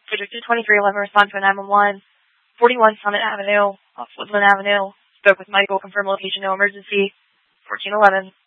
District 22311, respond to a 911. 41 Summit Avenue, off Woodland Avenue. Spoke with Michael, confirm location, no emergency. 1411.